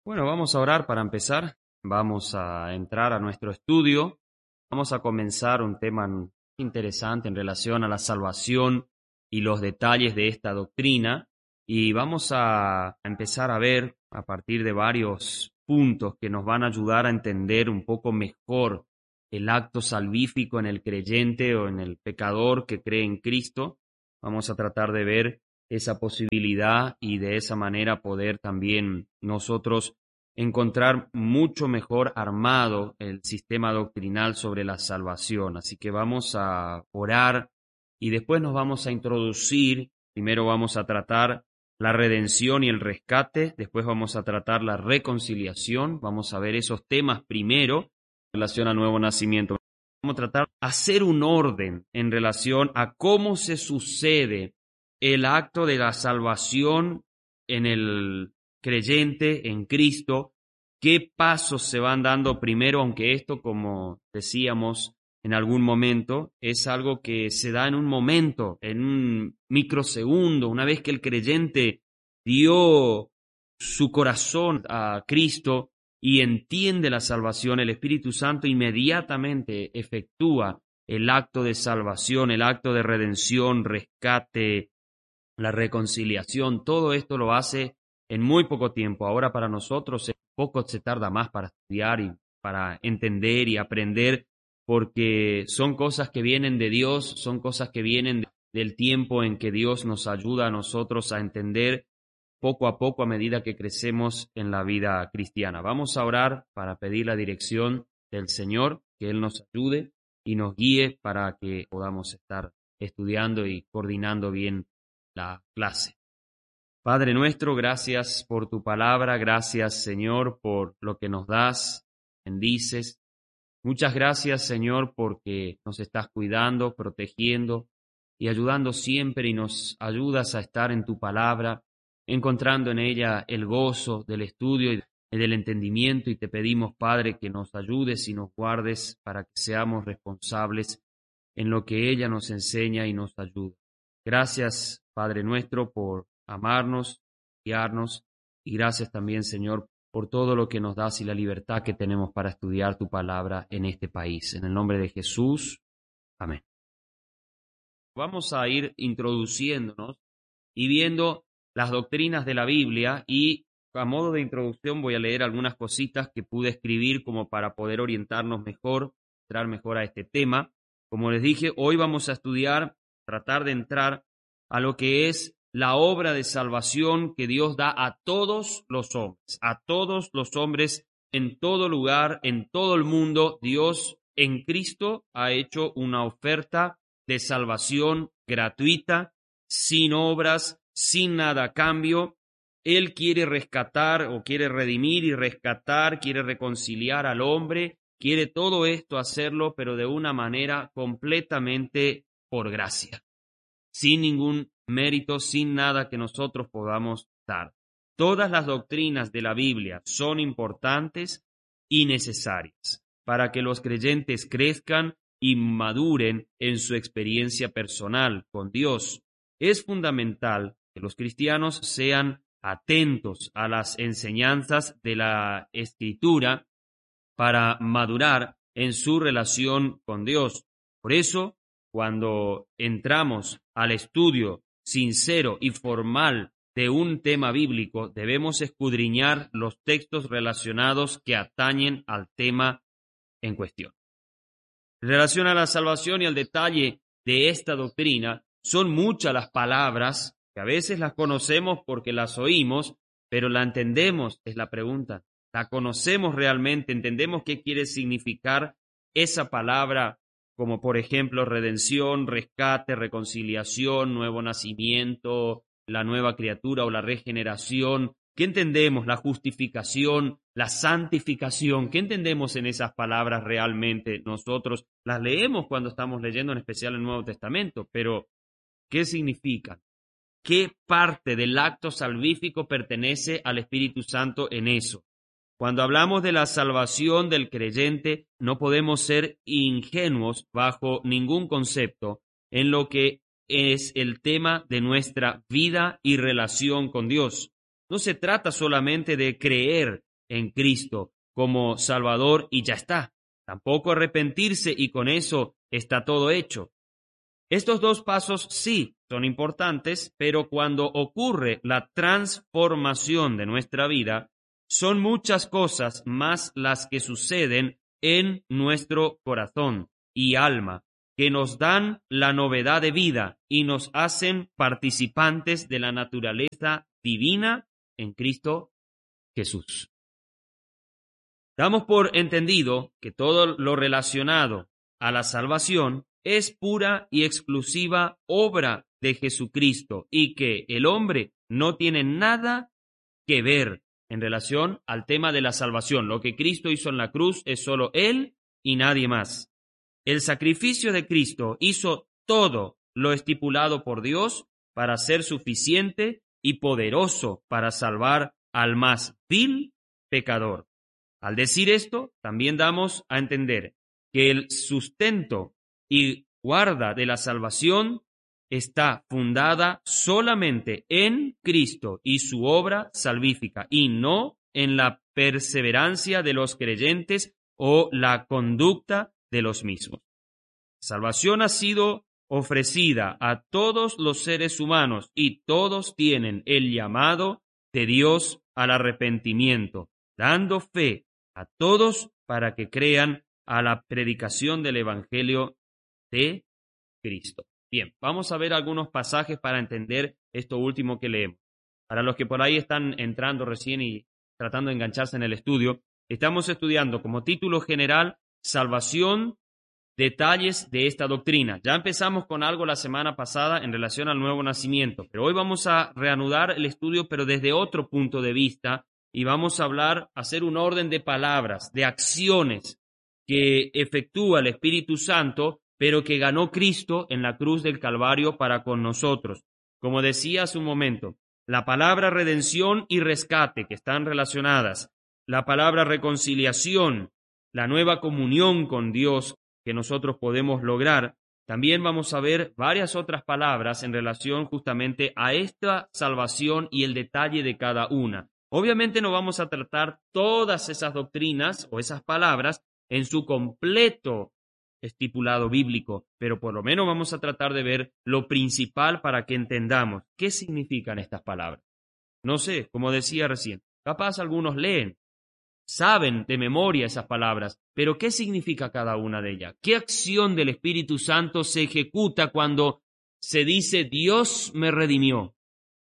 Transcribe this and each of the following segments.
Bueno, vamos a orar para empezar. Vamos a entrar a nuestro estudio. Vamos a comenzar un tema interesante en relación a la salvación y los detalles de esta doctrina. Y vamos a empezar a ver a partir de varios puntos que nos van a ayudar a entender un poco mejor el acto salvífico en el creyente o en el pecador que cree en Cristo. Vamos a tratar de ver esa posibilidad y de esa manera poder también nosotros encontrar mucho mejor armado el sistema doctrinal sobre la salvación. Así que vamos a orar y después nos vamos a introducir. Primero vamos a tratar la redención y el rescate, después vamos a tratar la reconciliación, vamos a ver esos temas primero en relación al nuevo nacimiento. Vamos a tratar de hacer un orden en relación a cómo se sucede el acto de la salvación en el creyente, en Cristo, qué pasos se van dando primero, aunque esto, como decíamos en algún momento, es algo que se da en un momento, en un microsegundo, una vez que el creyente dio su corazón a Cristo y entiende la salvación, el Espíritu Santo inmediatamente efectúa el acto de salvación, el acto de redención, rescate, la reconciliación, todo esto lo hace en muy poco tiempo. Ahora para nosotros poco se tarda más para estudiar y para entender y aprender, porque son cosas que vienen de Dios, son cosas que vienen del tiempo en que Dios nos ayuda a nosotros a entender poco a poco a medida que crecemos en la vida cristiana. Vamos a orar para pedir la dirección del Señor, que Él nos ayude y nos guíe para que podamos estar estudiando y coordinando bien la clase. Padre nuestro, gracias por tu palabra, gracias Señor por lo que nos das, bendices. Muchas gracias Señor porque nos estás cuidando, protegiendo y ayudando siempre y nos ayudas a estar en tu palabra, encontrando en ella el gozo del estudio y del entendimiento, y te pedimos Padre que nos ayudes y nos guardes para que seamos responsables en lo que ella nos enseña y nos ayuda. Gracias, Padre nuestro, por amarnos, guiarnos, y gracias también, Señor, por todo lo que nos das y la libertad que tenemos para estudiar tu palabra en este país. En el nombre de Jesús, amén. Vamos a ir introduciéndonos y viendo las doctrinas de la Biblia, y a modo de introducción voy a leer algunas cositas que pude escribir como para poder orientarnos mejor, entrar mejor a este tema. Como les dije, hoy vamos a estudiar, tratar de entrar a lo que es la obra de salvación que Dios da a todos los hombres en todo lugar, en todo el mundo. Dios en Cristo ha hecho una oferta de salvación gratuita, sin obras, sin nada a cambio. Él quiere rescatar o quiere redimir y rescatar, quiere reconciliar al hombre, quiere todo esto hacerlo, pero de una manera completamente por gracia, sin ningún mérito, sin nada que nosotros podamos dar. Todas las doctrinas de la Biblia son importantes y necesarias para que los creyentes crezcan y maduren en su experiencia personal con Dios. Es fundamental que los cristianos sean atentos a las enseñanzas de la Escritura para madurar en su relación con Dios. Por eso, cuando entramos al estudio sincero y formal de un tema bíblico, debemos escudriñar los textos relacionados que atañen al tema en cuestión. En relación a la salvación y al detalle de esta doctrina, son muchas las palabras que a veces las conocemos porque las oímos, pero la entendemos, es la pregunta. ¿La conocemos realmente? ¿Entendemos qué quiere significar esa palabra, como por ejemplo redención, rescate, reconciliación, nuevo nacimiento, la nueva criatura o la regeneración? ¿Qué entendemos? La justificación, la santificación. ¿Qué entendemos en esas palabras realmente? Nosotros las leemos cuando estamos leyendo, en especial el Nuevo Testamento, pero ¿qué significan? ¿Qué parte del acto salvífico pertenece al Espíritu Santo en eso? Cuando hablamos de la salvación del creyente, no podemos ser ingenuos bajo ningún concepto en lo que es el tema de nuestra vida y relación con Dios. No se trata solamente de creer en Cristo como Salvador y ya está. Tampoco arrepentirse y con eso está todo hecho. Estos dos pasos sí son importantes, pero cuando ocurre la transformación de nuestra vida, son muchas cosas más las que suceden en nuestro corazón y alma, que nos dan la novedad de vida y nos hacen participantes de la naturaleza divina en Cristo Jesús. Damos por entendido que todo lo relacionado a la salvación es pura y exclusiva obra de Jesucristo y que el hombre no tiene nada que ver en relación al tema de la salvación. Lo que Cristo hizo en la cruz es solo Él y nadie más. El sacrificio de Cristo hizo todo lo estipulado por Dios para ser suficiente y poderoso para salvar al más vil pecador. Al decir esto, también damos a entender que el sustento y guarda de la salvación está fundada solamente en Cristo y su obra salvífica, y no en la perseverancia de los creyentes o la conducta de los mismos. Salvación ha sido ofrecida a todos los seres humanos y todos tienen el llamado de Dios al arrepentimiento, dando fe a todos para que crean a la predicación del Evangelio de Cristo. Bien, vamos a ver algunos pasajes para entender esto último que leemos. Para los que por ahí están entrando recién y tratando de engancharse en el estudio, estamos estudiando como título general Salvación, detalles de esta doctrina. Ya empezamos con algo la semana pasada en relación al nuevo nacimiento, pero hoy vamos a reanudar el estudio, pero desde otro punto de vista, y vamos a hacer un orden de palabras, de acciones que efectúa el Espíritu Santo, pero que ganó Cristo en la cruz del Calvario para con nosotros. Como decía hace un momento, la palabra redención y rescate, que están relacionadas, la palabra reconciliación, la nueva comunión con Dios que nosotros podemos lograr. También vamos a ver varias otras palabras en relación justamente a esta salvación y el detalle de cada una. Obviamente no vamos a tratar todas esas doctrinas o esas palabras en su completo estipulado bíblico, pero por lo menos vamos a tratar de ver lo principal para que entendamos qué significan estas palabras. No sé, como decía recién, capaz algunos leen, saben de memoria esas palabras, pero ¿qué significa cada una de ellas? ¿Qué acción del Espíritu Santo se ejecuta cuando se dice Dios me redimió?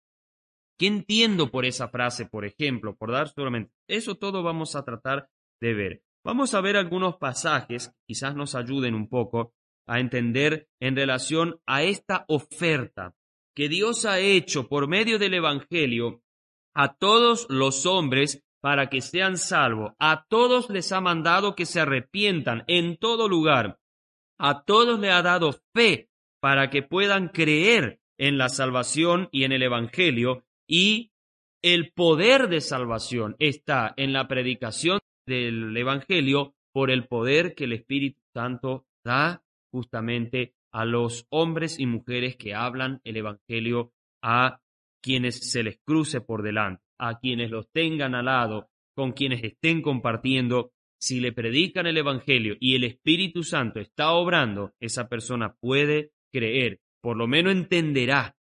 ¿Qué entiendo por esa frase, por ejemplo? Por dar solamente eso, todo vamos a tratar de ver. Vamos a ver algunos pasajes, quizás nos ayuden un poco a entender en relación a esta oferta que Dios ha hecho por medio del Evangelio a todos los hombres para que sean salvos. A todos les ha mandado que se arrepientan en todo lugar. A todos le ha dado fe para que puedan creer en la salvación y en el Evangelio. Y el poder de salvación está en la predicación del Evangelio por el poder que el Espíritu Santo da justamente a los hombres y mujeres que hablan el Evangelio, a quienes se les cruce por delante, a quienes los tengan al lado, con quienes estén compartiendo. Si le predican el Evangelio y el Espíritu Santo está obrando, esa persona puede creer, por lo menos entenderá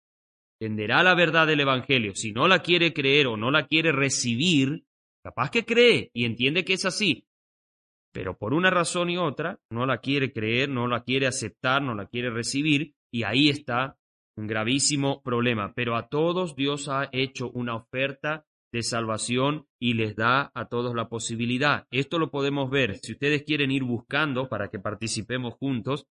la verdad del Evangelio. Si no la quiere creer o no la quiere recibir, capaz que cree y entiende que es así, pero por una razón y otra no la quiere creer, no la quiere aceptar, no la quiere recibir, y ahí está un gravísimo problema. Pero a todos Dios ha hecho una oferta de salvación y les da a todos la posibilidad. Esto lo podemos ver, si ustedes quieren ir buscando para que participemos juntos,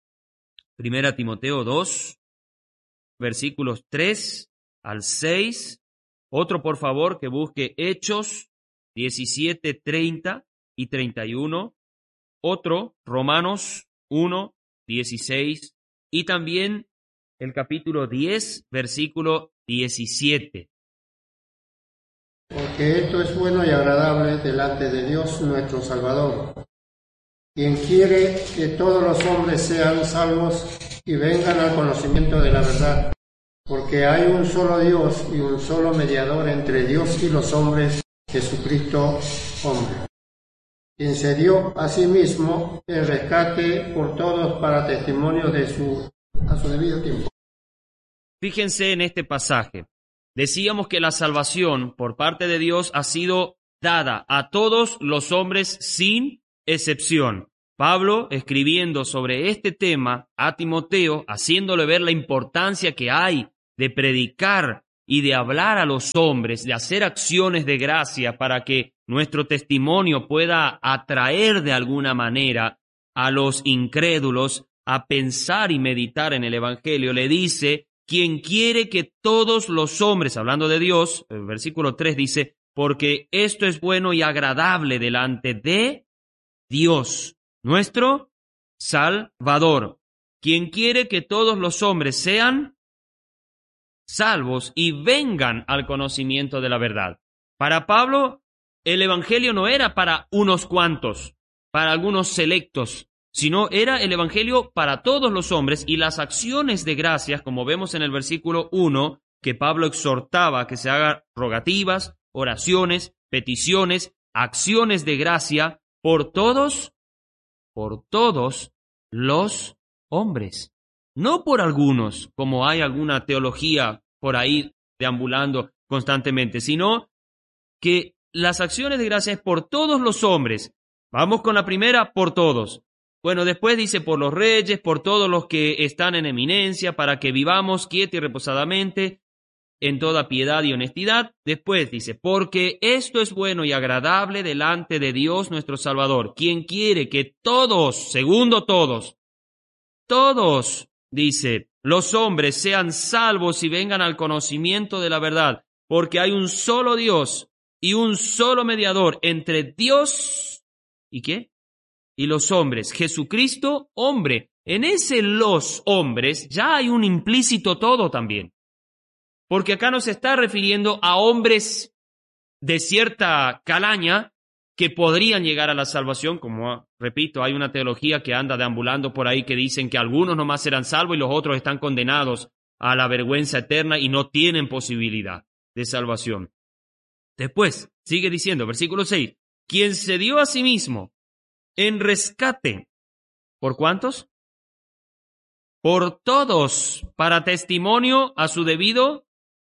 1 Timoteo 2, versículos 3 al 6. Otro, por favor, que busque Hechos 17, 30 y 31. Otro, Romanos 1, 16. Y también el capítulo 10, versículo 17. Porque esto es bueno y agradable delante de Dios nuestro Salvador, quien quiere que todos los hombres sean salvos y vengan al conocimiento de la verdad. Porque hay un solo Dios y un solo mediador entre Dios y los hombres, Jesucristo hombre, quien se dio a sí mismo el rescate por todos para testimonio a su debido tiempo. Fíjense en este pasaje. Decíamos que la salvación por parte de Dios ha sido dada a todos los hombres sin excepción. Pablo, escribiendo sobre este tema a Timoteo, haciéndole ver la importancia que hay de predicar y de hablar a los hombres, de hacer acciones de gracia para que nuestro testimonio pueda atraer de alguna manera a los incrédulos a pensar y meditar en el Evangelio, le dice: quien quiere que todos los hombres, hablando de Dios, el versículo 3 dice, porque esto es bueno y agradable delante de Dios, nuestro Salvador. Quien quiere que todos los hombres sean salvos y vengan al conocimiento de la verdad. Para Pablo, el Evangelio no era para unos cuantos, para algunos selectos, sino era el Evangelio para todos los hombres, y las acciones de gracias, como vemos en el versículo 1, que Pablo exhortaba que se hagan rogativas, oraciones, peticiones, acciones de gracia por todos los hombres. No por algunos, como hay alguna teología por ahí deambulando constantemente, sino que las acciones de gracia es por todos los hombres. Vamos con la primera, por todos. Bueno, después dice por los reyes, por todos los que están en eminencia, para que vivamos quieta y reposadamente en toda piedad y honestidad. Después dice, porque esto es bueno y agradable delante de Dios nuestro Salvador, quien quiere que todos, segundo todos, dice, los hombres sean salvos y vengan al conocimiento de la verdad, porque hay un solo Dios y un solo mediador entre Dios y ¿qué? Y los hombres, Jesucristo, hombre. En ese los hombres ya hay un implícito todo también. Porque acá no se está refiriendo a hombres de cierta calaña que podrían llegar a la salvación, como, repito, hay una teología que anda deambulando por ahí que dicen que algunos nomás serán salvos y los otros están condenados a la vergüenza eterna y no tienen posibilidad de salvación. Después, sigue diciendo, versículo 6, quien se dio a sí mismo en rescate. ¿Por cuántos? Por todos, para testimonio a su debido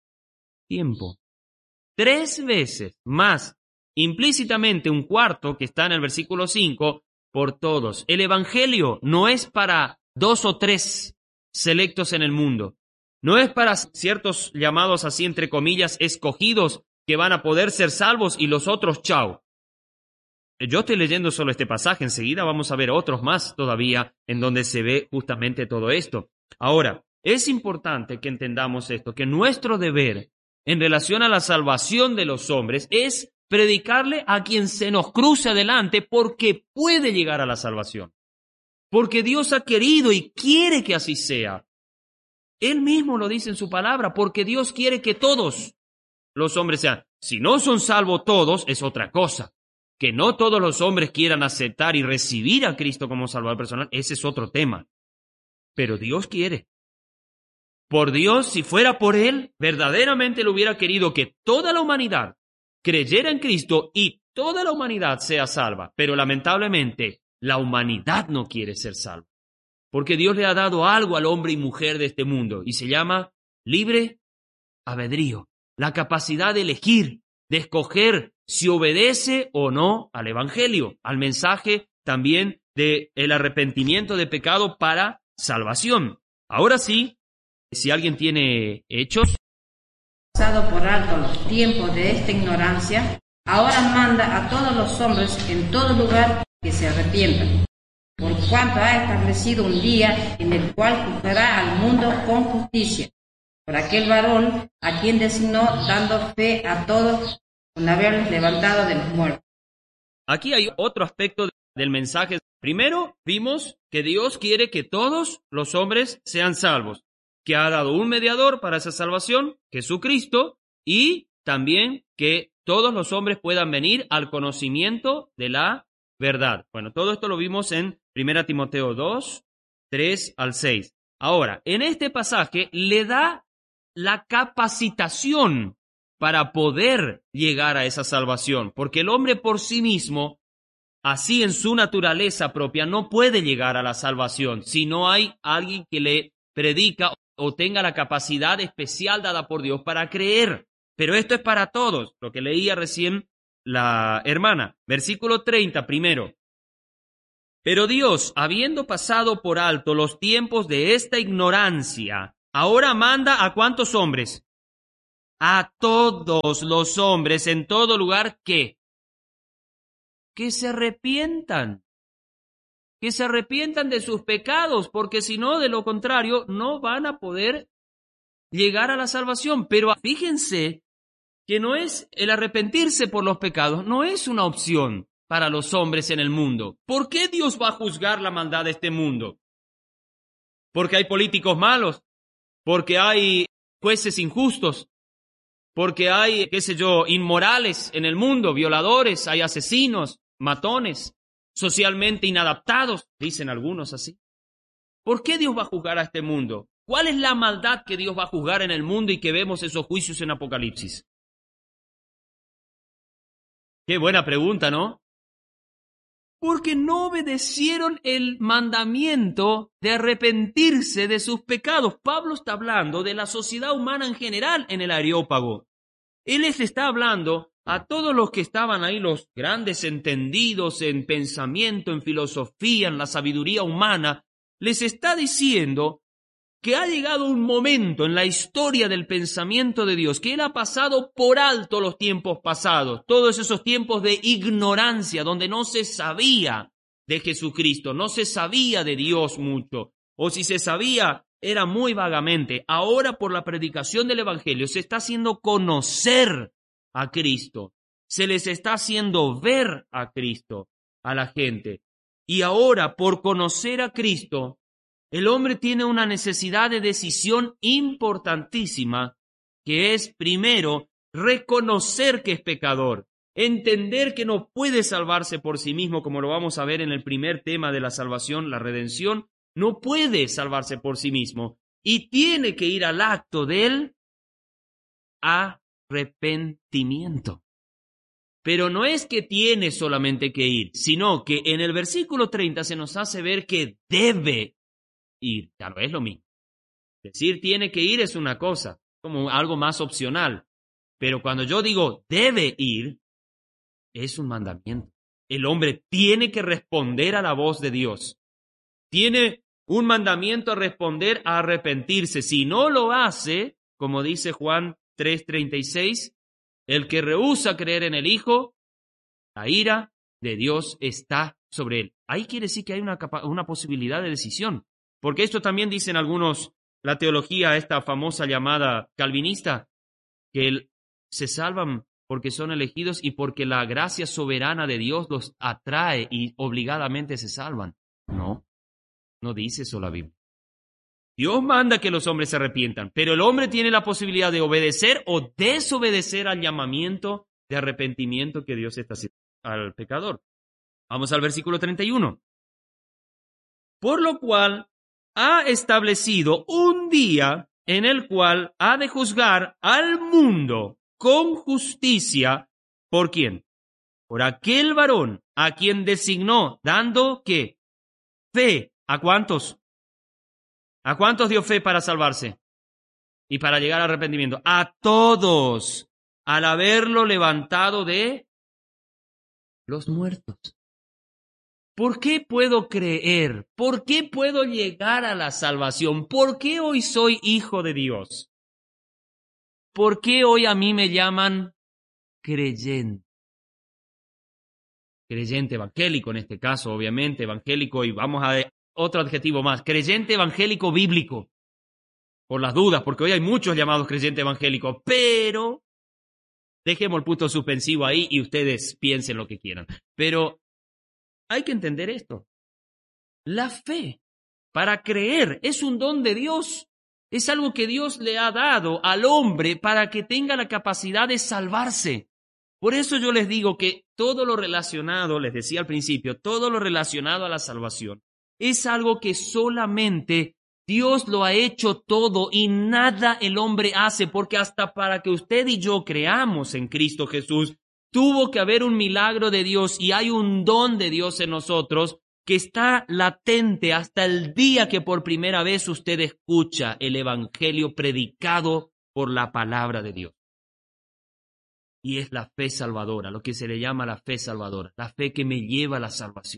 tiempo. 3 veces más, implícitamente un cuarto que está en el versículo 5, por todos. El Evangelio no es para 2 o 3 selectos en el mundo. No es para ciertos llamados así, entre comillas, escogidos que van a poder ser salvos y los otros, chao. Yo estoy leyendo solo este pasaje, enseguida vamos a ver otros más todavía en donde se ve justamente todo esto. Ahora, es importante que entendamos esto, que nuestro deber en relación a la salvación de los hombres es predicarle a quien se nos cruce adelante porque puede llegar a la salvación. Porque Dios ha querido y quiere que así sea. Él mismo lo dice en su palabra, porque Dios quiere que todos los hombres sean. Si no son salvos todos, es otra cosa. Que no todos los hombres quieran aceptar y recibir a Cristo como Salvador personal, ese es otro tema. Pero Dios quiere. Por Dios, si fuera por Él, verdaderamente le hubiera querido que toda la humanidad creyera en Cristo y toda la humanidad sea salva. Pero lamentablemente, la humanidad no quiere ser salva. Porque Dios le ha dado algo al hombre y mujer de este mundo y se llama libre albedrío. La capacidad de elegir, de escoger si obedece o no al Evangelio, al mensaje también del arrepentimiento de pecado para salvación. Ahora sí, si alguien tiene hechos. Pasado por alto los tiempos de esta ignorancia, ahora manda a todos los hombres en todo lugar que se arrepientan, por cuanto ha establecido un día en el cual juzgará al mundo con justicia, por aquel varón a quien designó, dando fe a todos con haberlos levantado de los muertos. Aquí hay otro aspecto del mensaje. Primero, vimos que Dios quiere que todos los hombres sean salvos, que ha dado un mediador para esa salvación, Jesucristo, y también que todos los hombres puedan venir al conocimiento de la verdad. Bueno, todo esto lo vimos en 1 Timoteo 2, 3 al 6. Ahora, en este pasaje le da la capacitación para poder llegar a esa salvación, porque el hombre por sí mismo, así en su naturaleza propia, no puede llegar a la salvación si no hay alguien que le predica o tenga la capacidad especial dada por Dios para creer. Pero esto es para todos, lo que leía recién la hermana. Versículo 30 primero. Pero Dios, habiendo pasado por alto los tiempos de esta ignorancia, ahora manda ¿a cuántos hombres? A todos los hombres en todo lugar que se arrepientan. Que se arrepientan de sus pecados, porque si no, de lo contrario, no van a poder llegar a la salvación. Pero fíjense que no es el arrepentirse por los pecados, no es una opción para los hombres en el mundo. ¿Por qué Dios va a juzgar la maldad de este mundo? ¿Porque hay políticos malos? ¿Porque hay jueces injustos? ¿Porque hay, inmorales en el mundo, violadores, hay asesinos, matones, socialmente inadaptados? Dicen algunos así. ¿Por qué Dios va a juzgar a este mundo? ¿Cuál es la maldad que Dios va a juzgar en el mundo y que vemos esos juicios en Apocalipsis? Qué buena pregunta, ¿no? Porque no obedecieron el mandamiento de arrepentirse de sus pecados. Pablo está hablando de la sociedad humana en general en el Areópago. Él les está hablando a todos los que estaban ahí, los grandes entendidos en pensamiento, en filosofía, en la sabiduría humana. Les está diciendo que ha llegado un momento en la historia del pensamiento de Dios, que Él ha pasado por alto los tiempos pasados, todos esos tiempos de ignorancia, donde no se sabía de Jesucristo, no se sabía de Dios mucho, o si se sabía, era muy vagamente. Ahora, por la predicación del Evangelio, se está haciendo conocer a Cristo, se les está haciendo ver a Cristo, a la gente. Y ahora, por conocer a Cristo, el hombre tiene una necesidad de decisión importantísima, que es, primero, reconocer que es pecador, entender que no puede salvarse por sí mismo, como lo vamos a ver en el primer tema de la salvación, la redención, no puede salvarse por sí mismo y tiene que ir al acto del arrepentimiento. Pero no es que tiene solamente que ir, sino que en el versículo 30 se nos hace ver que debe ir. Ya no es lo mismo. Decir tiene que ir es una cosa, como algo más opcional. Pero cuando yo digo debe ir, es un mandamiento. El hombre tiene que responder a la voz de Dios. Tiene un mandamiento a responder, a arrepentirse. Si no lo hace, como dice Juan 3:36, el que rehúsa creer en el Hijo, la ira de Dios está sobre él. Ahí quiere decir que hay una posibilidad de decisión. Porque esto también dicen algunos, la teología esta famosa llamada calvinista, que se salvan porque son elegidos y porque la gracia soberana de Dios los atrae y obligadamente se salvan. No dice eso la Biblia. Dios manda que los hombres se arrepientan, pero el hombre tiene la posibilidad de obedecer o desobedecer al llamamiento de arrepentimiento que Dios está haciendo al pecador. Vamos al versículo 31. Por lo cual ha establecido un día en el cual ha de juzgar al mundo con justicia. ¿Por quién? Por aquel varón a quien designó, dando ¿qué? Fe. ¿A cuántos? ¿A cuántos dio fe para salvarse y para llegar al arrepentimiento? A todos, al haberlo levantado de los muertos. ¿Por qué puedo creer? ¿Por qué puedo llegar a la salvación? ¿Por qué hoy soy hijo de Dios? ¿Por qué hoy a mí me llaman creyente? Creyente evangélico en este caso, obviamente, evangélico, y vamos a otro adjetivo más, creyente evangélico bíblico. Por las dudas, porque hoy hay muchos llamados creyente evangélico, pero dejemos el punto suspensivo ahí y ustedes piensen lo que quieran. Pero hay que entender esto. La fe, para creer, es un don de Dios. Es algo que Dios le ha dado al hombre para que tenga la capacidad de salvarse. Por eso yo les digo que todo lo relacionado, les decía al principio, todo lo relacionado a la salvación, es algo que solamente Dios lo ha hecho todo y nada el hombre hace, porque hasta para que usted y yo creamos en Cristo Jesús, tuvo que haber un milagro de Dios y hay un don de Dios en nosotros que está latente hasta el día que por primera vez usted escucha el evangelio predicado por la palabra de Dios. Y es la fe salvadora, lo que se le llama la fe salvadora, la fe que me lleva a la salvación.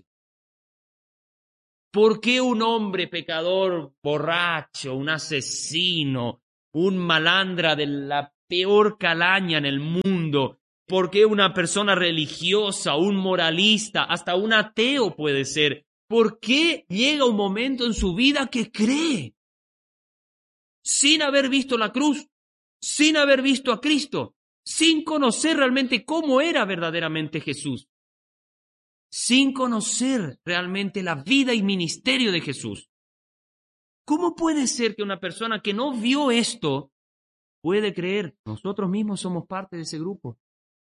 ¿Por qué un hombre pecador, borracho, un asesino, un malandra de la peor calaña en el mundo? ¿Por qué una persona religiosa, un moralista, hasta un ateo puede ser? ¿Por qué llega un momento en su vida que cree? Sin haber visto la cruz, sin haber visto a Cristo, sin conocer realmente cómo era verdaderamente Jesús, sin conocer realmente la vida y ministerio de Jesús. ¿Cómo puede ser que una persona que no vio esto puede creer? Nosotros mismos somos parte de ese grupo.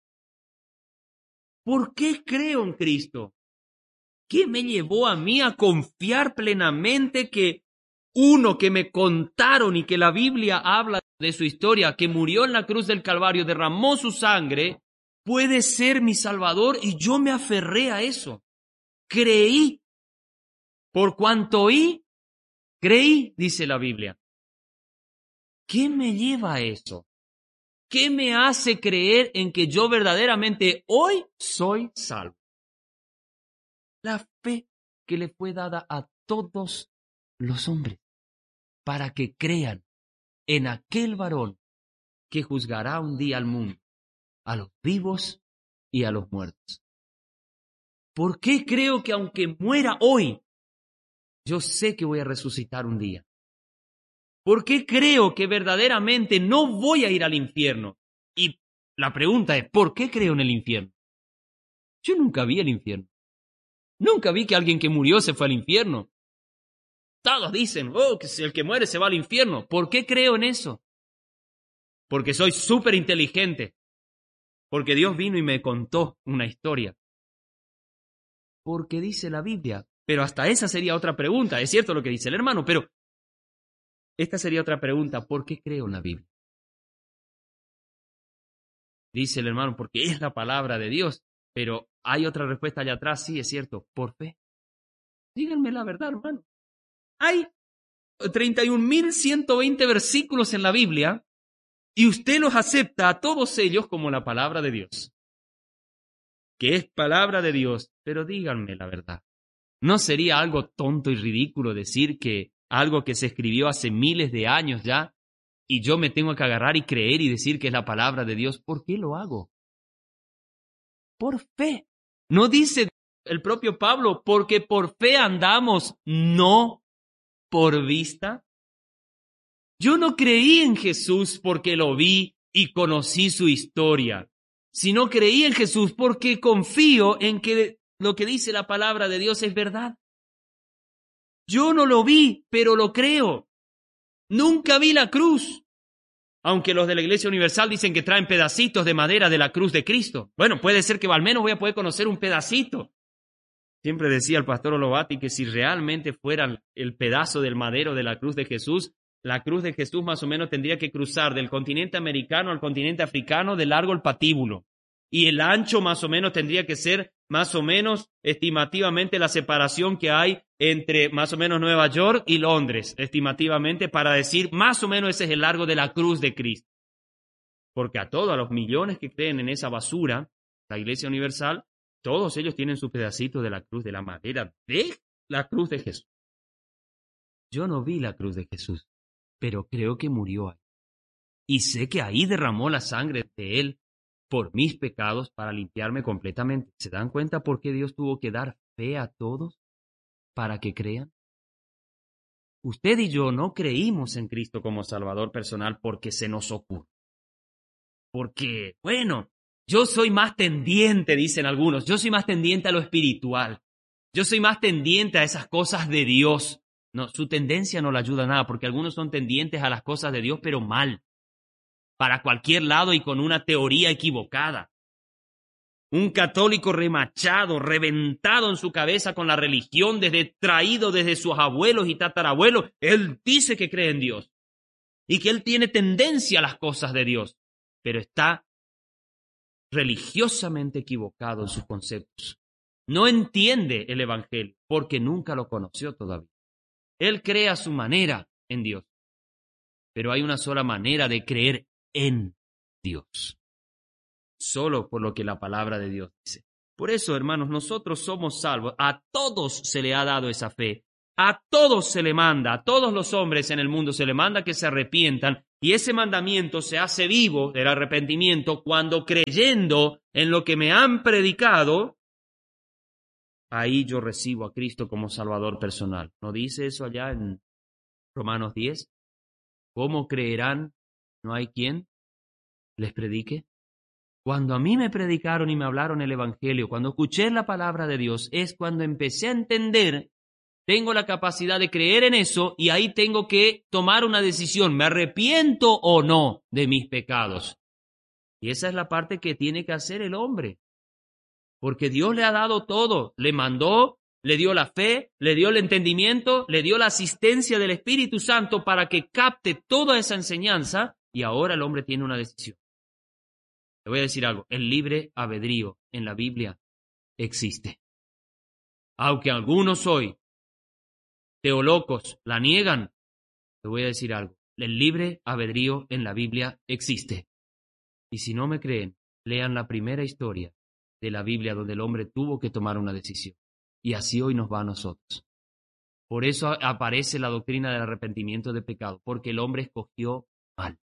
¿Por qué creo en Cristo? ¿Qué me llevó a mí a confiar plenamente que uno que me contaron y que la Biblia habla de su historia, que murió en la cruz del Calvario, derramó su sangre, puede ser mi Salvador? Y yo me aferré a eso. Creí. Por cuanto oí, creí, dice la Biblia. ¿Qué me lleva a eso? ¿Qué me hace creer en que yo verdaderamente hoy soy salvo? La fe que le fue dada a todos los hombres para que crean en aquel varón que juzgará un día al mundo, a los vivos y a los muertos. ¿Por qué creo que aunque muera hoy, yo sé que voy a resucitar un día? ¿Por qué creo que verdaderamente no voy a ir al infierno? Y la pregunta es, ¿por qué creo en el infierno? Yo nunca vi el infierno. Nunca vi que alguien que murió se fue al infierno. Todos dicen, que el que muere se va al infierno. ¿Por qué creo en eso? Porque soy súper inteligente. Porque Dios vino y me contó una historia. Porque dice la Biblia. Pero hasta esa sería otra pregunta. Es cierto lo que dice el hermano, pero esta sería otra pregunta. ¿Por qué creo en la Biblia? Dice el hermano, porque es la palabra de Dios. Pero hay otra respuesta allá atrás. Sí, es cierto. Por fe. Díganme la verdad, hermano. Hay 31.120 versículos en la Biblia y usted los acepta a todos ellos como la palabra de Dios. Que es palabra de Dios. Pero díganme la verdad. ¿No sería algo tonto y ridículo decir que algo que se escribió hace miles de años ya y yo me tengo que agarrar y creer y decir que es la palabra de Dios? ¿Por qué lo hago? Por fe. No dice el propio Pablo, porque por fe andamos, no por vista. Yo no creí en Jesús porque lo vi y conocí su historia, sino creí en Jesús porque confío en que lo que dice la palabra de Dios es verdad. Yo no lo vi, pero lo creo. Nunca vi la cruz, aunque los de la Iglesia Universal dicen que traen pedacitos de madera de la cruz de Cristo. Bueno, puede ser que al menos voy a poder conocer un pedacito. Siempre decía el pastor Olovati que si realmente fuera el pedazo del madero de la cruz de Jesús, la cruz de Jesús más o menos tendría que cruzar del continente americano al continente africano de largo el patíbulo. Y el ancho más o menos tendría que ser más o menos estimativamente la separación que hay entre más o menos Nueva York y Londres, estimativamente, para decir más o menos ese es el largo de la cruz de Cristo. Porque a todos los millones que creen en esa basura, la Iglesia Universal, todos ellos tienen su pedacito de la cruz, de la madera de la cruz de Jesús. Yo no vi la cruz de Jesús, pero creo que murió ahí. Y sé que ahí derramó la sangre de Él por mis pecados para limpiarme completamente. ¿Se dan cuenta por qué Dios tuvo que dar fe a todos para que crean? Usted y yo no creímos en Cristo como Salvador personal porque se nos ocurre. Porque, bueno, yo soy más tendiente, dicen algunos, yo soy más tendiente a lo espiritual. Yo soy más tendiente a esas cosas de Dios. No, su tendencia no le ayuda a nada, porque algunos son tendientes a las cosas de Dios, pero mal. Para cualquier lado y con una teoría equivocada. Un católico remachado, reventado en su cabeza con la religión, traído desde sus abuelos y tatarabuelos, él dice que cree en Dios y que él tiene tendencia a las cosas de Dios, pero está religiosamente equivocado en sus conceptos. No entiende el Evangelio porque nunca lo conoció todavía. Él cree a su manera en Dios, pero hay una sola manera de creer en Dios, solo por lo que la palabra de Dios dice. Por eso, hermanos, nosotros somos salvos. A todos se le ha dado esa fe. A todos se le manda, a todos los hombres en el mundo se le manda que se arrepientan, y ese mandamiento se hace vivo del arrepentimiento cuando, creyendo en lo que me han predicado, ahí yo recibo a Cristo como Salvador personal. ¿No dice eso allá en Romanos 10? ¿Cómo creerán? ¿No hay quien les predique? Cuando a mí me predicaron y me hablaron el Evangelio, cuando escuché la palabra de Dios, es cuando empecé a entender. Tengo la capacidad de creer en eso y ahí tengo que tomar una decisión. ¿Me arrepiento o no de mis pecados? Y esa es la parte que tiene que hacer el hombre. Porque Dios le ha dado todo. Le mandó, le dio la fe, le dio el entendimiento, le dio la asistencia del Espíritu Santo para que capte toda esa enseñanza y ahora el hombre tiene una decisión. Le voy a decir algo. El libre albedrío en la Biblia existe. Aunque algunos hoy teólogos la niegan, te voy a decir algo. El libre albedrío en la Biblia existe. Y si no me creen, lean la primera historia de la Biblia donde el hombre tuvo que tomar una decisión. Y así hoy nos va a nosotros. Por eso aparece la doctrina del arrepentimiento de pecado, porque el hombre escogió mal.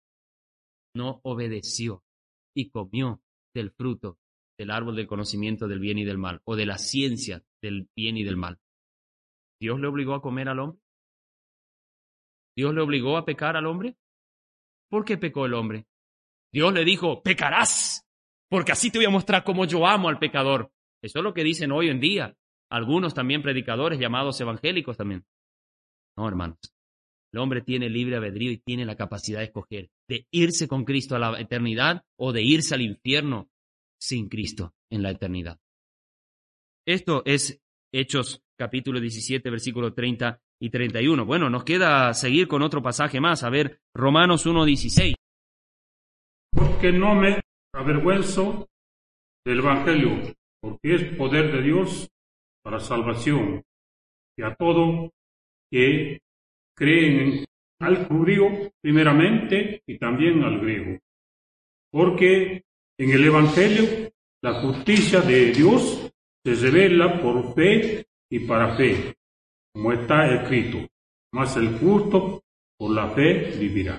No obedeció y comió del fruto del árbol del conocimiento del bien y del mal, o de la ciencia del bien y del mal. ¿Dios le obligó a comer al hombre? ¿Dios le obligó a pecar al hombre? ¿Por qué pecó el hombre? Dios le dijo, pecarás, porque así te voy a mostrar cómo yo amo al pecador. Eso es lo que dicen hoy en día algunos también predicadores llamados evangélicos también. No, hermanos. El hombre tiene libre albedrío y tiene la capacidad de escoger, de irse con Cristo a la eternidad o de irse al infierno sin Cristo en la eternidad. Esto es Hechos capítulo 17, versículos 30 y 31. Bueno, nos queda seguir con otro pasaje más. A ver, Romanos 1:16. Porque no me avergüenzo del Evangelio, porque es poder de Dios para salvación, y a todo que creen, al judío primeramente y también al griego. Porque en el Evangelio la justicia de Dios se revela por fe y para fe, como está escrito, mas el justo por la fe vivirá.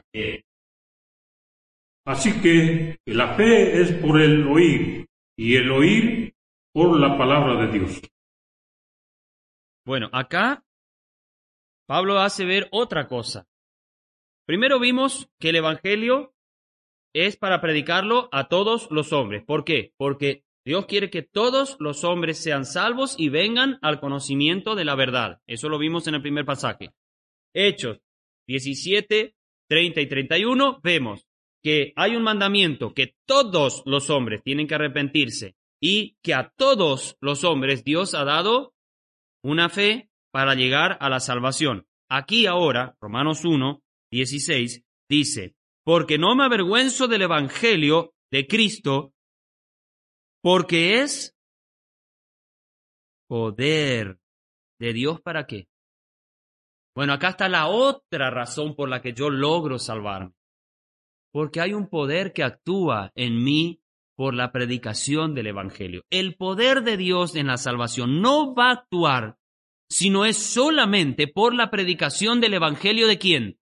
Así que la fe es por el oír, y el oír por la palabra de Dios. Bueno, acá Pablo hace ver otra cosa. Primero vimos que el Evangelio es para predicarlo a todos los hombres. ¿Por qué? Porque Dios quiere que todos los hombres sean salvos y vengan al conocimiento de la verdad. Eso lo vimos en el primer pasaje. Hechos 17, 30 y 31, vemos que hay un mandamiento que todos los hombres tienen que arrepentirse y que a todos los hombres Dios ha dado una fe para llegar a la salvación. Aquí ahora, Romanos 1, 16, dice, porque no me avergüenzo del Evangelio de Cristo, porque es poder de Dios ¿para qué? Bueno, acá está la otra razón por la que yo logro salvarme. Porque hay un poder que actúa en mí por la predicación del Evangelio. El poder de Dios en la salvación no va a actuar si no es solamente por la predicación del Evangelio ¿de quién?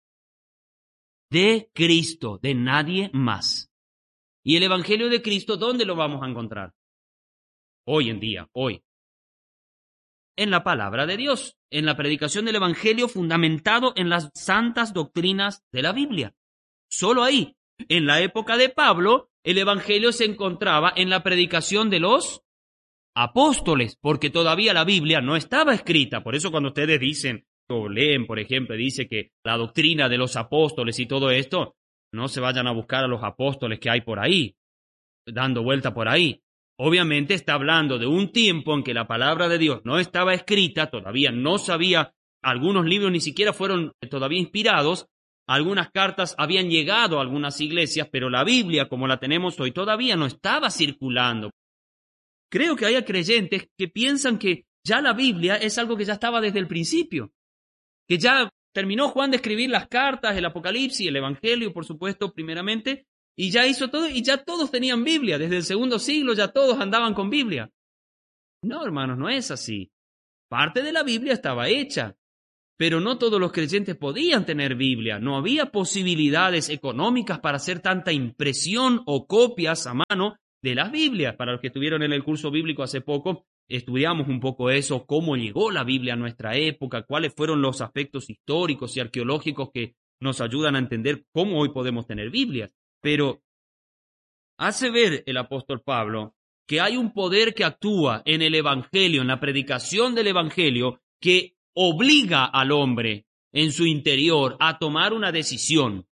De Cristo, de nadie más. ¿Y el Evangelio de Cristo dónde lo vamos a encontrar? Hoy en día, hoy. En la palabra de Dios, en la predicación del Evangelio fundamentado en las santas doctrinas de la Biblia. Solo ahí. En la época de Pablo, el Evangelio se encontraba en la predicación de los apóstoles, porque todavía la Biblia no estaba escrita. Por eso cuando ustedes dicen, o leen, por ejemplo, dice que la doctrina de los apóstoles y todo esto, no se vayan a buscar a los apóstoles que hay por ahí, dando vuelta por ahí. Obviamente está hablando de un tiempo en que la palabra de Dios no estaba escrita, todavía no sabía, algunos libros ni siquiera fueron todavía inspirados, algunas cartas habían llegado a algunas iglesias, pero la Biblia, como la tenemos hoy, todavía no estaba circulando. Creo que hay creyentes que piensan que ya la Biblia es algo que ya estaba desde el principio, que ya terminó Juan de escribir las cartas, el Apocalipsis, el Evangelio, por supuesto, primeramente, y ya hizo todo, y ya todos tenían Biblia. Desde el segundo siglo ya todos andaban con Biblia. No, hermanos, no es así. Parte de la Biblia estaba hecha, pero no todos los creyentes podían tener Biblia. No había posibilidades económicas para hacer tanta impresión o copias a mano de las Biblias. Para los que estuvieron en el curso bíblico hace poco, estudiamos un poco eso, cómo llegó la Biblia a nuestra época, cuáles fueron los aspectos históricos y arqueológicos que nos ayudan a entender cómo hoy podemos tener Biblias. Pero hace ver el apóstol Pablo que hay un poder que actúa en el Evangelio, en la predicación del Evangelio, que obliga al hombre en su interior a tomar una decisión.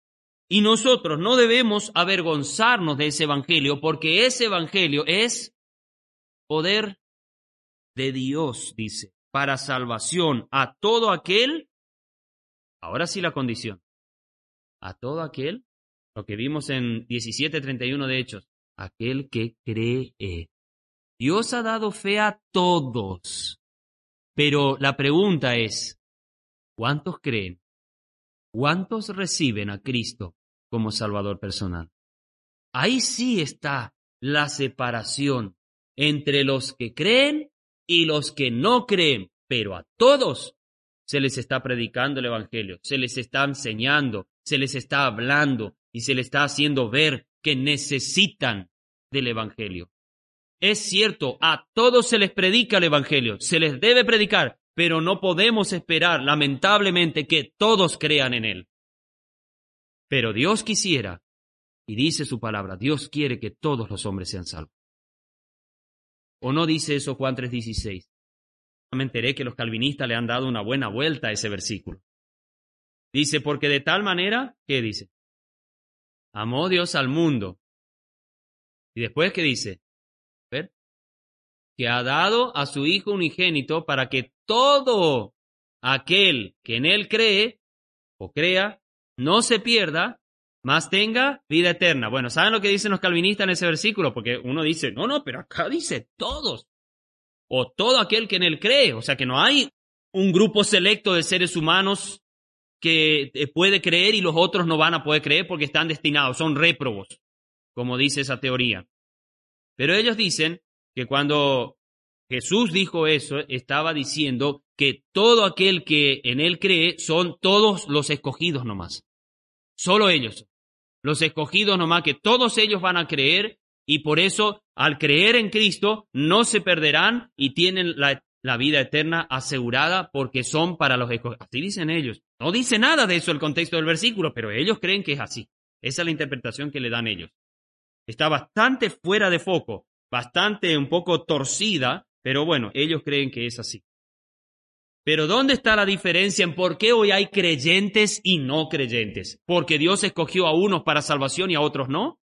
Y nosotros no debemos avergonzarnos de ese Evangelio, porque ese Evangelio es poder de Dios, dice, para salvación a todo aquel, ahora sí la condición, a todo aquel, lo que vimos en 17:31 de Hechos, aquel que cree. Dios ha dado fe a todos, pero la pregunta es, ¿cuántos creen? ¿Cuántos reciben a Cristo como Salvador personal? Ahí sí está la separación entre los que creen y los que no creen, pero a todos se les está predicando el Evangelio, se les está enseñando, se les está hablando y se les está haciendo ver que necesitan del Evangelio. Es cierto, a todos se les predica el Evangelio, se les debe predicar, pero no podemos esperar, lamentablemente, que todos crean en él. Pero Dios quisiera, y dice su palabra, Dios quiere que todos los hombres sean salvos. ¿O no dice eso Juan 3:16? Me enteré que los calvinistas le han dado una buena vuelta a ese versículo. Dice, porque de tal manera, ¿qué dice? Amó Dios al mundo. Y después, ¿qué dice? ¿Ver? Que ha dado a su Hijo unigénito para que todo aquel que en él cree o crea no se pierda, mas tenga vida eterna. Bueno, ¿saben lo que dicen los calvinistas en ese versículo? Porque uno dice, no, pero acá dice todos. O todo aquel que en él cree. O sea que no hay un grupo selecto de seres humanos que puede creer y los otros no van a poder creer porque están destinados, son réprobos, como dice esa teoría. Pero ellos dicen que cuando Jesús dijo eso, estaba diciendo que todo aquel que en él cree son todos los escogidos nomás. Solo ellos, los escogidos nomás, que todos ellos van a creer y por eso al creer en Cristo no se perderán y tienen la vida eterna asegurada porque son para los escogidos. Así dicen ellos. No dice nada de eso el contexto del versículo, pero ellos creen que es así. Esa es la interpretación que le dan ellos. Está bastante fuera de foco, bastante un poco torcida, pero bueno, ellos creen que es así. Pero ¿dónde está la diferencia en por qué hoy hay creyentes y no creyentes? ¿Porque Dios escogió a unos para salvación y a otros no?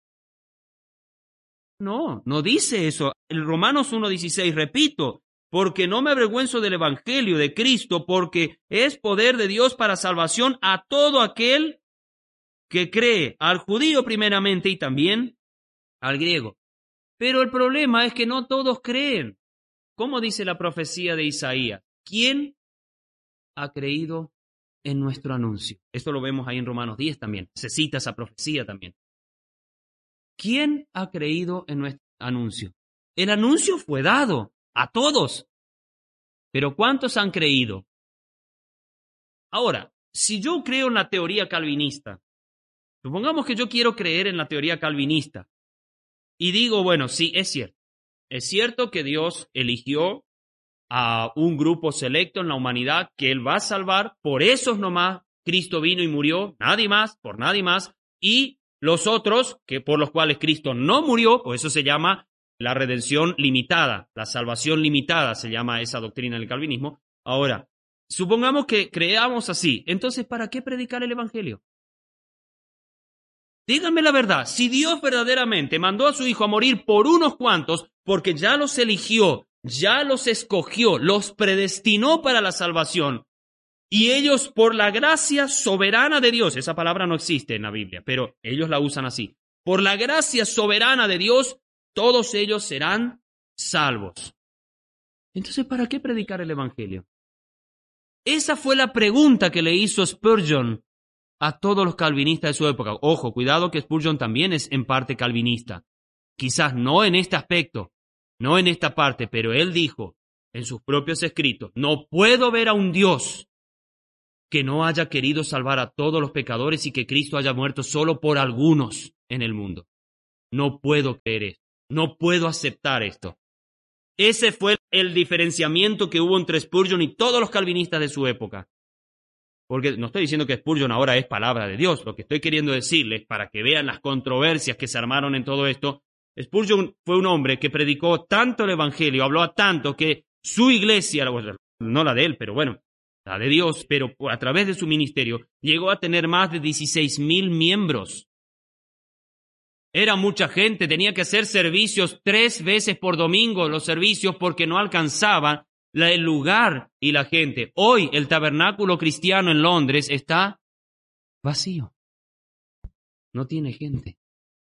No dice eso. En Romanos 1:16, repito, porque no me avergüenzo del Evangelio de Cristo, porque es poder de Dios para salvación a todo aquel que cree, al judío primeramente y también al griego. Pero el problema es que no todos creen. ¿Cómo dice la profecía de Isaías? ¿Quién ha creído en nuestro anuncio? Esto lo vemos ahí en Romanos 10 también. Se cita esa profecía también. ¿Quién ha creído en nuestro anuncio? El anuncio fue dado a todos. Pero ¿cuántos han creído? Ahora, si yo creo en la teoría calvinista, supongamos que yo quiero creer en la teoría calvinista y digo, bueno, sí, es cierto. Es cierto que Dios eligió a un grupo selecto en la humanidad que Él va a salvar, por esos nomás Cristo vino y murió, nadie más, por nadie más, y los otros, que por los cuales Cristo no murió, pues eso se llama la redención limitada, la salvación limitada, se llama esa doctrina del calvinismo. Ahora, supongamos que creamos así, entonces, ¿para qué predicar el Evangelio? Díganme la verdad, si Dios verdaderamente mandó a su Hijo a morir por unos cuantos, porque ya los eligió, ya los escogió, los predestinó para la salvación, y ellos por la gracia soberana de Dios, esa palabra no existe en la Biblia, pero ellos la usan así, por la gracia soberana de Dios, todos ellos serán salvos. Entonces, ¿para qué predicar el Evangelio? Esa fue la pregunta que le hizo Spurgeon a todos los calvinistas de su época. Ojo, cuidado que Spurgeon también es en parte calvinista. Quizás no en este aspecto, no en esta parte, pero él dijo en sus propios escritos, no puedo ver a un Dios que no haya querido salvar a todos los pecadores y que Cristo haya muerto solo por algunos en el mundo. No puedo creer esto, no puedo aceptar esto. Ese fue el diferenciamiento que hubo entre Spurgeon y todos los calvinistas de su época. Porque no estoy diciendo que Spurgeon ahora es palabra de Dios, lo que estoy queriendo decirles, para que vean las controversias que se armaron en todo esto, Spurgeon fue un hombre que predicó tanto el Evangelio, habló a tanto que su iglesia, no la de él, pero bueno, la de Dios, pero a través de su ministerio, llegó a tener más de 16,000 miembros. Era mucha gente, tenía que hacer servicios 3 veces por domingo, los servicios, porque no alcanzaban el lugar y la gente. Hoy el tabernáculo cristiano en Londres está vacío. No tiene gente.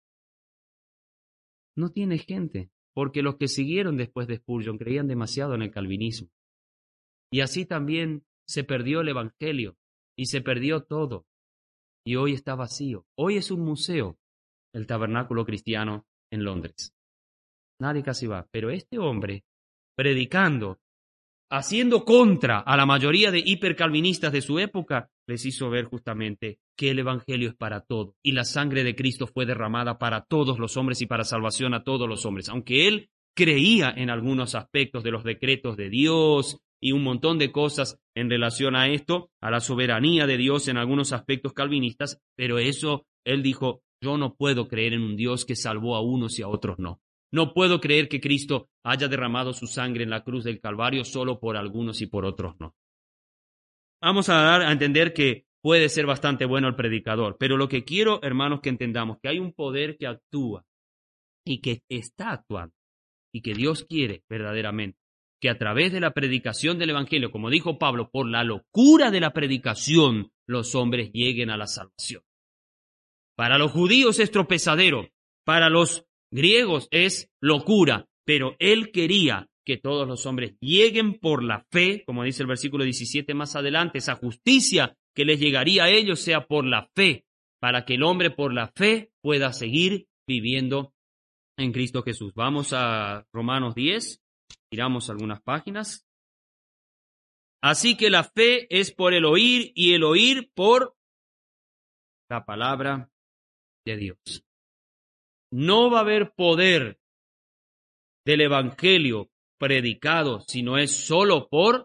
No tiene gente, porque los que siguieron después de Spurgeon creían demasiado en el calvinismo. Y así también se perdió el Evangelio y se perdió todo. Y hoy está vacío. Hoy es un museo el tabernáculo cristiano en Londres. Nadie casi va. Pero este hombre, predicando, haciendo contra a la mayoría de hipercalvinistas de su época, les hizo ver justamente que el Evangelio es para todos y la sangre de Cristo fue derramada para todos los hombres y para salvación a todos los hombres. Aunque él creía en algunos aspectos de los decretos de Dios y un montón de cosas en relación a esto, a la soberanía de Dios en algunos aspectos calvinistas, pero eso, él dijo, yo no puedo creer en un Dios que salvó a unos y a otros no. No puedo creer que Cristo haya derramado su sangre en la cruz del Calvario solo por algunos y por otros no. Vamos a dar a entender que puede ser bastante bueno el predicador, pero lo que quiero, hermanos, que entendamos, que hay un poder que actúa y que está actuando y que Dios quiere verdaderamente que a través de la predicación del Evangelio, como dijo Pablo, por la locura de la predicación, los hombres lleguen a la salvación. Para los judíos es tropezadero, para los griegos es locura, pero él quería que todos los hombres lleguen por la fe, como dice el versículo 17 más adelante, esa justicia que les llegaría a ellos sea por la fe, para que el hombre por la fe pueda seguir viviendo en Cristo Jesús. Vamos a Romanos 10, miramos algunas páginas. Así que la fe es por el oír y el oír por la palabra de Dios. No va a haber poder del Evangelio predicado si no es solo por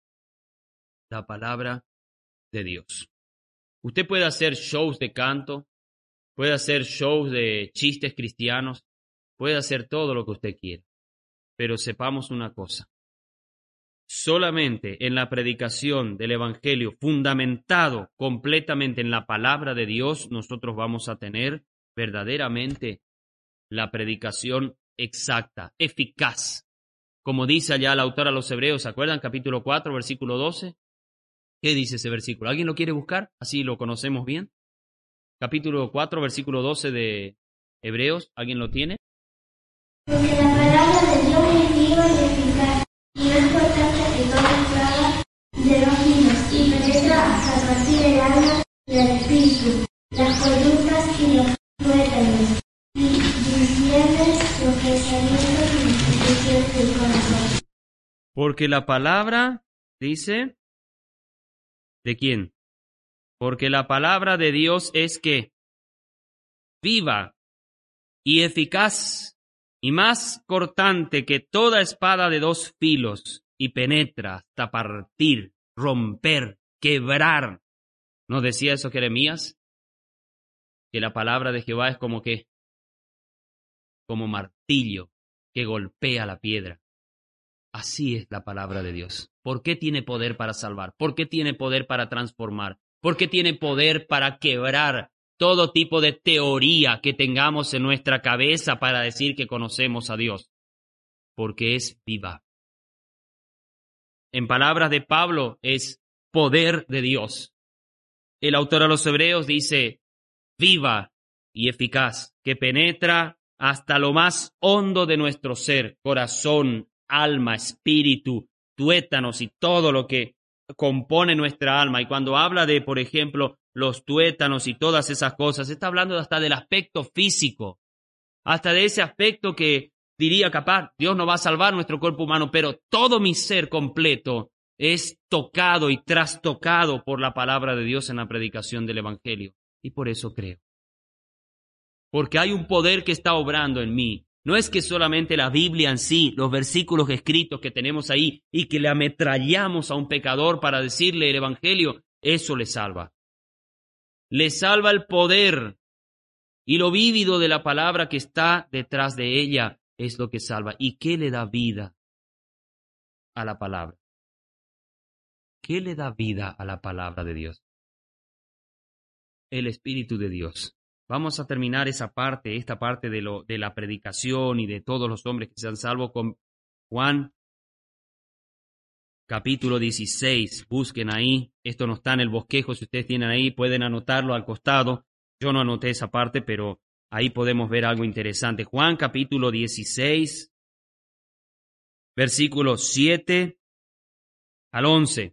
la palabra de Dios. Usted puede hacer shows de canto, puede hacer shows de chistes cristianos, puede hacer todo lo que usted quiera, pero sepamos una cosa. Solamente en la predicación del Evangelio, fundamentado completamente en la palabra de Dios, nosotros vamos a tener verdaderamente la predicación exacta, eficaz. Como dice allá el autor a los Hebreos, ¿se acuerdan? Capítulo 4, versículo 12. ¿Qué dice ese versículo? ¿Alguien lo quiere buscar? Así lo conocemos bien. Capítulo 4, versículo 12 de Hebreos. ¿Alguien lo tiene? Porque la palabra de Dios es viva y eficaz, y más cortante que toda espada de dos filos, y penetra hasta partir el alma y el espíritu, las coyuntas y los tuétanos, y discierne los pensamientos y las intenciones del corazón. Porque la palabra, dice, ¿de quién? Porque la palabra de Dios es que viva y eficaz y más cortante que toda espada de dos filos y penetra hasta partir, romper, quebrar. ¿No decía eso Jeremías? Que la palabra de Jehová es como que, como martillo que golpea la piedra. Así es la palabra de Dios. ¿Por qué tiene poder para salvar? ¿Por qué tiene poder para transformar? ¿Por qué tiene poder para quebrar todo tipo de teoría que tengamos en nuestra cabeza para decir que conocemos a Dios, porque es viva. En palabras de Pablo, es poder de Dios. El autor a los Hebreos dice, viva y eficaz, que penetra hasta lo más hondo de nuestro ser, corazón, alma, espíritu, tuétanos y todo lo que compone nuestra alma. Y cuando habla de, por ejemplo, los tuétanos y todas esas cosas, está hablando hasta del aspecto físico, hasta de ese aspecto que diría capaz, Dios no va a salvar nuestro cuerpo humano, pero todo mi ser completo es tocado y trastocado por la palabra de Dios en la predicación del Evangelio. Y por eso creo. Porque hay un poder que está obrando en mí. No es que solamente la Biblia en sí, los versículos escritos que tenemos ahí y que le ametrallamos a un pecador para decirle el Evangelio, eso le salva. Le salva el poder y lo vívido de la palabra que está detrás de ella es lo que salva. ¿Y qué le da vida a la palabra? ¿Qué le da vida a la palabra de Dios? El Espíritu de Dios. Vamos a terminar esta parte de la predicación y de todos los hombres que sean salvos con Juan capítulo 16. Busquen ahí. Esto no está en el bosquejo. Si ustedes tienen ahí, pueden anotarlo al costado. Yo no anoté esa parte, pero ahí podemos ver algo interesante. Juan capítulo 16, versículos 7 al 11.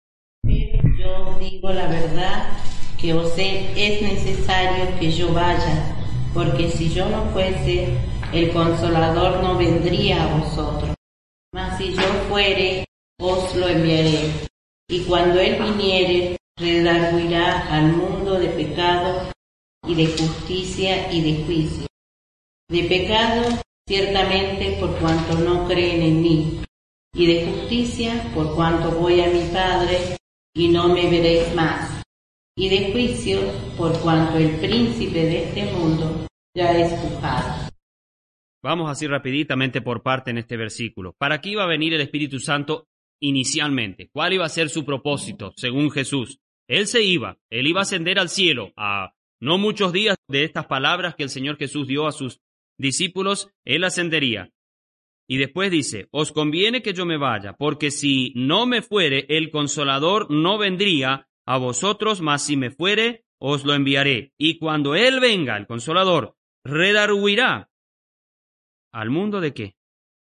Yo digo la verdad, que os es necesario que yo vaya, porque si yo no fuese, el Consolador no vendría a vosotros. Mas si yo fuere, os lo enviaré. Y cuando Él viniere, redarguirá al mundo de pecado y de justicia y de juicio. De pecado, ciertamente, por cuanto no creen en mí, y de justicia, por cuanto voy a mi Padre, y no me veréis más. Y de juicio, por cuanto el príncipe de este mundo ya es juzgado. Vamos así rapiditamente por parte en este versículo. ¿Para qué iba a venir el Espíritu Santo inicialmente? ¿Cuál iba a ser su propósito, según Jesús? Él iba a ascender al cielo. A no muchos días de estas palabras que el Señor Jesús dio a sus discípulos, Él ascendería. Y después dice, os conviene que yo me vaya, porque si no me fuere, el Consolador no vendría a vosotros, mas si me fuere, os lo enviaré. Y cuando Él venga, el Consolador, redarguirá al mundo ¿de qué?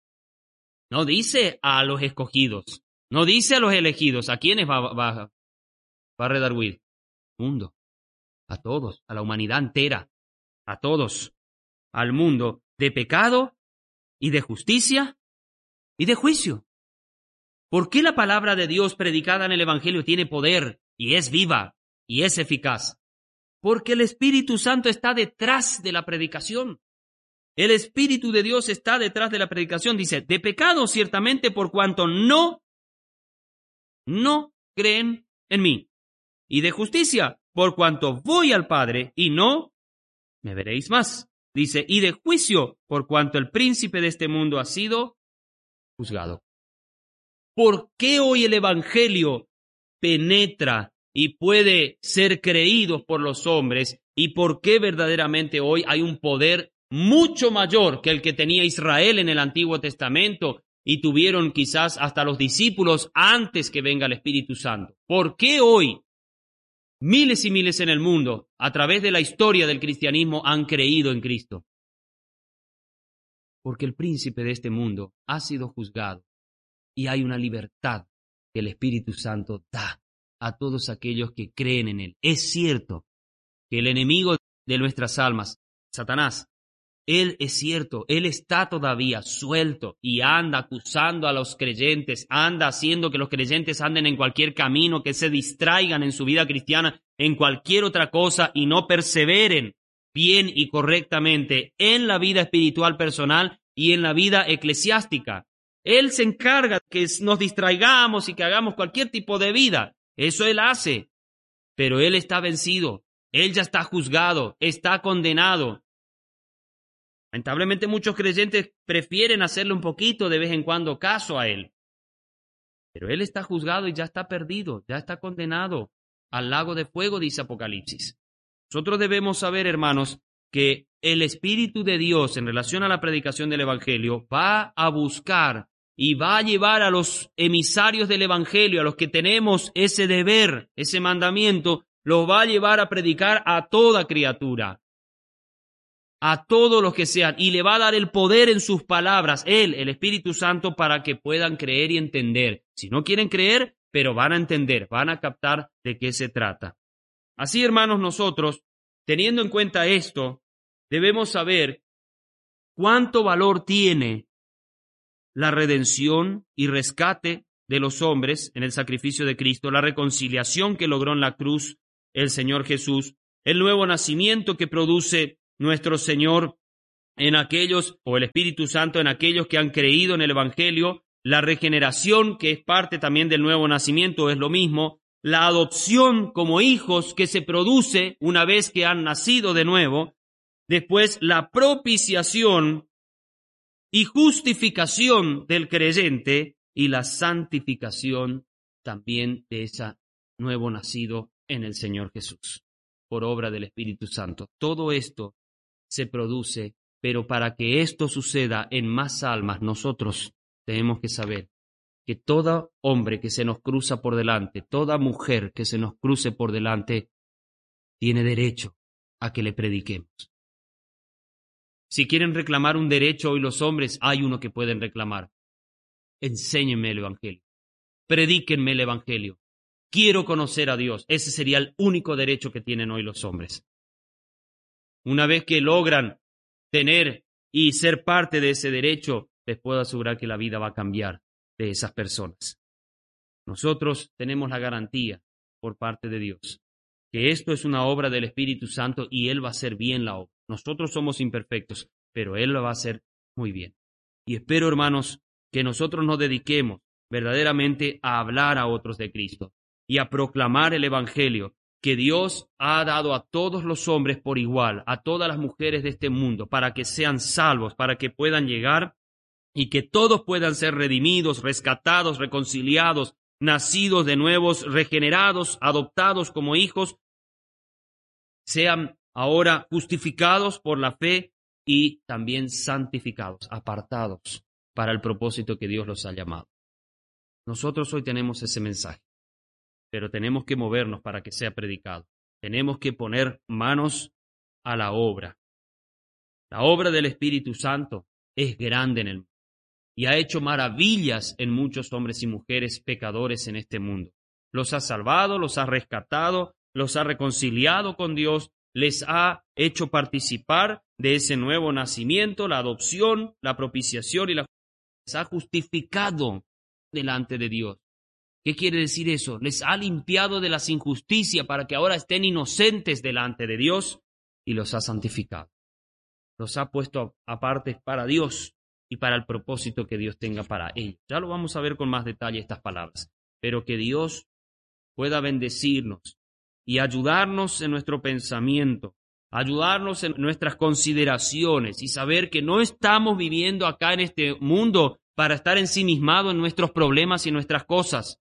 No dice a los escogidos, no dice a los elegidos. ¿A quiénes va a redarguir? Mundo, a todos, a la humanidad entera, a todos, al mundo de pecado y de justicia y de juicio. ¿Por qué la palabra de Dios predicada en el Evangelio tiene poder y es viva y es eficaz? Porque el Espíritu Santo está detrás de la predicación. El Espíritu de Dios está detrás de la predicación. Dice, de pecado ciertamente por cuanto no creen en mí. Y de justicia por cuanto voy al Padre y no me veréis más. Dice, y de juicio por cuanto el príncipe de este mundo ha sido juzgado. ¿Por qué hoy el Evangelio penetra y puede ser creído por los hombres? ¿Y por qué verdaderamente hoy hay un poder mucho mayor que el que tenía Israel en el Antiguo Testamento y tuvieron quizás hasta los discípulos antes que venga el Espíritu Santo? ¿Por qué hoy miles y miles en el mundo, a través de la historia del cristianismo, han creído en Cristo? Porque el príncipe de este mundo ha sido juzgado y hay una libertad que el Espíritu Santo da a todos aquellos que creen en Él. Es cierto que el enemigo de nuestras almas, Satanás, él es cierto, él está todavía suelto y anda acusando a los creyentes, anda haciendo que los creyentes anden en cualquier camino, que se distraigan en su vida cristiana, en cualquier otra cosa y no perseveren bien y correctamente en la vida espiritual personal y en la vida eclesiástica. Él se encarga que nos distraigamos y que hagamos cualquier tipo de vida. Eso él hace. Pero él está vencido. Él ya está juzgado, está condenado. Lamentablemente muchos creyentes prefieren hacerle un poquito de vez en cuando caso a él. Pero él está juzgado y ya está perdido, ya está condenado al lago de fuego, dice Apocalipsis. Nosotros debemos saber, hermanos, que el Espíritu de Dios en relación a la predicación del Evangelio va a buscar y va a llevar a los emisarios del Evangelio, a los que tenemos ese deber, ese mandamiento, los va a llevar a predicar a toda criatura, a todos los que sean, y le va a dar el poder en sus palabras, Él, el Espíritu Santo, para que puedan creer y entender. Si no quieren creer, pero van a entender, van a captar de qué se trata. Así, hermanos, nosotros, teniendo en cuenta esto, debemos saber cuánto valor tiene la redención y rescate de los hombres en el sacrificio de Cristo, la reconciliación que logró en la cruz el Señor Jesús, el nuevo nacimiento que produce nuestro Señor en aquellos, o el Espíritu Santo en aquellos que han creído en el Evangelio, la regeneración que es parte también del nuevo nacimiento, es lo mismo, la adopción como hijos que se produce una vez que han nacido de nuevo, después la propiciación y justificación del creyente y la santificación también de ese nuevo nacido en el Señor Jesús, por obra del Espíritu Santo. Todo esto se produce, pero para que esto suceda en más almas, nosotros tenemos que saber que todo hombre que se nos cruza por delante, toda mujer que se nos cruce por delante, tiene derecho a que le prediquemos. Si quieren reclamar un derecho hoy los hombres, hay uno que pueden reclamar. Enséñenme el Evangelio. Predíquenme el Evangelio. Quiero conocer a Dios. Ese sería el único derecho que tienen hoy los hombres. Una vez que logran tener y ser parte de ese derecho, les puedo asegurar que la vida va a cambiar de esas personas. Nosotros tenemos la garantía por parte de Dios que esto es una obra del Espíritu Santo y Él va a hacer bien la obra. Nosotros somos imperfectos, pero Él lo va a hacer muy bien. Y espero, hermanos, que nosotros nos dediquemos verdaderamente a hablar a otros de Cristo y a proclamar el Evangelio que Dios ha dado a todos los hombres por igual, a todas las mujeres de este mundo, para que sean salvos, para que puedan llegar y que todos puedan ser redimidos, rescatados, reconciliados, nacidos de nuevos, regenerados, adoptados como hijos, sean ahora justificados por la fe y también santificados, apartados para el propósito que Dios los ha llamado. Nosotros hoy tenemos ese mensaje, pero tenemos que movernos para que sea predicado. Tenemos que poner manos a la obra. La obra del Espíritu Santo es grande en el mundo y ha hecho maravillas en muchos hombres y mujeres pecadores en este mundo. Los ha salvado, los ha rescatado, los ha reconciliado con Dios, les ha hecho participar de ese nuevo nacimiento, la adopción, la propiciación y les ha justificado delante de Dios. ¿Qué quiere decir eso? Les ha limpiado de las injusticias para que ahora estén inocentes delante de Dios y los ha santificado. Los ha puesto aparte para Dios y para el propósito que Dios tenga para ellos. Ya lo vamos a ver con más detalle estas palabras, pero que Dios pueda bendecirnos y ayudarnos en nuestro pensamiento, ayudarnos en nuestras consideraciones y saber que no estamos viviendo acá en este mundo para estar ensimismados en nuestros problemas y nuestras cosas.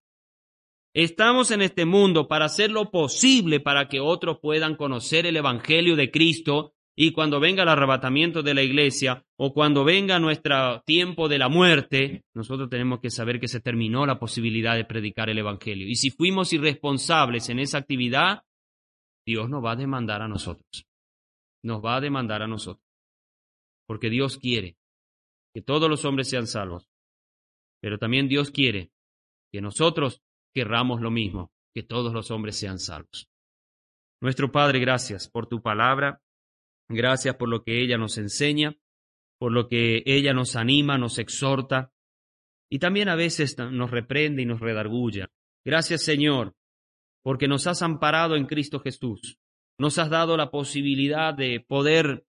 Estamos en este mundo para hacer lo posible para que otros puedan conocer el Evangelio de Cristo y cuando venga el arrebatamiento de la iglesia o cuando venga nuestro tiempo de la muerte, nosotros tenemos que saber que se terminó la posibilidad de predicar el Evangelio. Y si fuimos irresponsables en esa actividad, Dios nos va a demandar a nosotros. Nos va a demandar a nosotros. Porque Dios quiere que todos los hombres sean salvos. Pero también Dios quiere que nosotros querramos lo mismo, que todos los hombres sean salvos. Nuestro Padre, gracias por tu palabra. Gracias por lo que ella nos enseña, por lo que ella nos anima, nos exhorta y también a veces nos reprende y nos redarguya. Gracias, Señor, porque nos has amparado en Cristo Jesús. Nos has dado la posibilidad de poder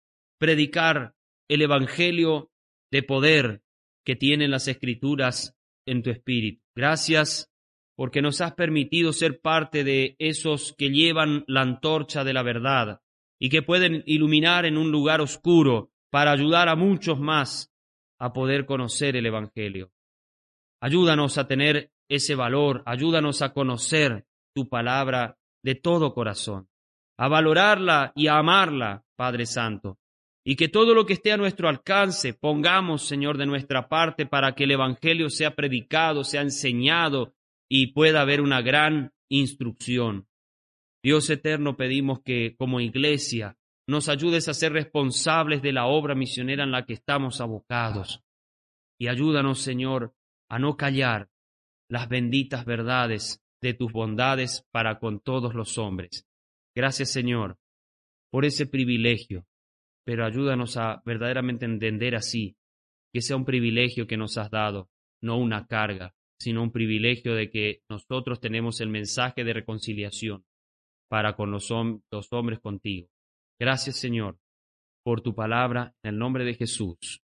predicar el Evangelio de poder que tienen las Escrituras en tu Espíritu. Gracias porque nos has permitido ser parte de esos que llevan la antorcha de la verdad y que pueden iluminar en un lugar oscuro para ayudar a muchos más a poder conocer el Evangelio. Ayúdanos a tener ese valor, ayúdanos a conocer tu palabra de todo corazón. a valorarla y a amarla, Padre Santo. Y que todo lo que esté a nuestro alcance pongamos, Señor, de nuestra parte para que el Evangelio sea predicado, sea enseñado y pueda haber una gran instrucción. Dios eterno, pedimos que como iglesia nos ayudes a ser responsables de la obra misionera en la que estamos abocados. Y ayúdanos, Señor, a no callar las benditas verdades de tus bondades para con todos los hombres. Gracias, Señor, por ese privilegio, pero ayúdanos a verdaderamente entender así, que sea un privilegio que nos has dado, no una carga, sino un privilegio de que nosotros tenemos el mensaje de reconciliación para con los hombres contigo. Gracias, Señor, por tu palabra, en el nombre de Jesús.